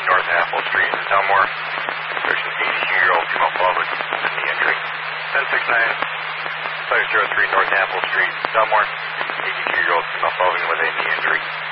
North Apple Street in Elmore. There's an 82-year-old female public with a knee injury. 1069, 503 North Apple Street, Elmore. 82-year-old female public with a knee injury.